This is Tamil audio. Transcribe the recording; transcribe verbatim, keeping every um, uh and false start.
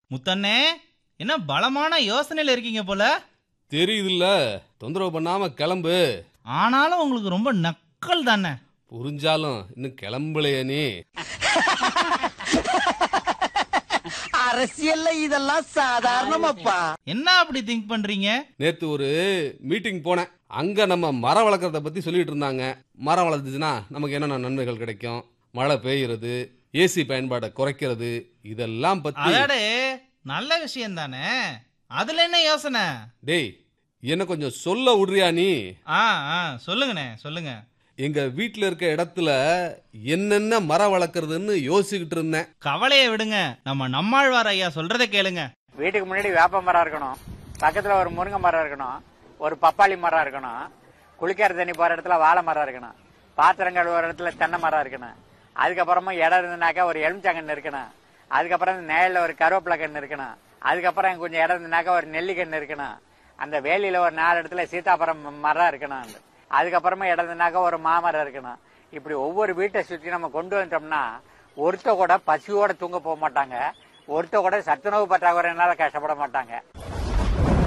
முத்தண்ணே, என்ன பலமான யோசனையில இருக்கீங்க போல. தெரியுதுல்ல, தொந்தரவு பண்ணாம கிளம்பு. ஆனாலும் உங்களுக்கு ரொம்ப நக்கல் தானே. புரிஞ்சாலும் இன்னும் கிளம்பலையே நீ. அரசியல்ல இதெல்லாம் சாதாரணமாப்பா. என்ன அப்படி திங்க் பண்றீங்க? நேத்து ஒரு மீட்டிங் போனேன். அங்க நம்ம மரம் வளர்க்கறத பத்தி சொல்லிட்டு இருந்தாங்க. மரம் வளர்த்துச்சுன்னா நமக்கு என்னென்ன நன்மைகள் கிடைக்கும், மழை பெய்யுறது, ஏசி பயன்பாடை குறைக்கிறது, இதெல்லாம் பத்தி. அடடே, நல்ல விஷயம் தானே. அதுல என்ன யோசனை? டேய், என்ன கொஞ்சம் சொல்ல விடுறியா நீ? ஆ ஆ சொல்லுங்கண்ணே, சொல்லுங்க. எங்க வீட்டுல இருக்க இடத்துல என்னென்ன மரம் வளர்க்கறதுன்னு யோசிச்சுக்கிட்டு இருந்தேன். கவலையை விடுங்க, நம்ம நம்மாழ்வார் ஐயா சொல்றதை கேளுங்க. வீட்டுக்கு முன்னாடி வேப்ப மரம் இருக்கணும், பக்கத்துல ஒரு முருங்கை மரம் இருக்கணும், ஒரு பப்பாளி மரம் இருக்கணும், குளிக்கிற தண்ணி போற இடத்துல வாழை மரம் இருக்கணும், பாத்திரம் கழுவுற இடத்துல தென்னை மரம் இருக்கணும், அதுக்கப்புறமா இடம் இருந்ததுனாக்கா ஒரு எலுமிச்சங்கன்று இருக்கணும், அதுக்கப்புறம் நேரில் ஒரு கருவேப்பிலை கன்று இருக்கணும், அதுக்கப்புறம் கொஞ்சம் இடம் இருந்ததுனாக்கா ஒரு நெல்லிக்கன்று இருக்கணும், அந்த வேலியில ஒரு நாலு இடத்துல சீதாபுரம் மரம் இருக்கணும், அதுக்கப்புறமா இடம் இருந்ததுனாக்கா ஒரு மாமரம் இருக்கணும். இப்படி ஒவ்வொரு வீட்டை சுற்றி நம்ம கொண்டு வந்துட்டோம்னா ஒருத்த கூட பசியோட தூங்க போக மாட்டாங்க, ஒருத்த கூட சத்துணவு பற்றாக்குறையினால கஷ்டப்பட மாட்டாங்க.